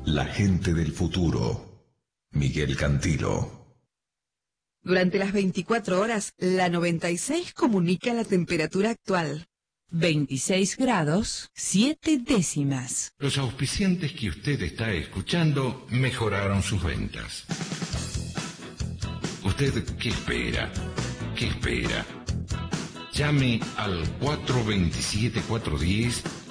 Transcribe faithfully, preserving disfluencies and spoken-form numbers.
La gente del futuro. Miguel Cantilo. Durante las veinticuatro horas, la noventa y seis comunica la temperatura actual. veintiséis grados, siete décimas. Los auspiciantes que usted está escuchando mejoraron sus ventas. ¿Usted qué espera? ¿Qué espera? Llame al cuatro dos siete, cuatro uno cero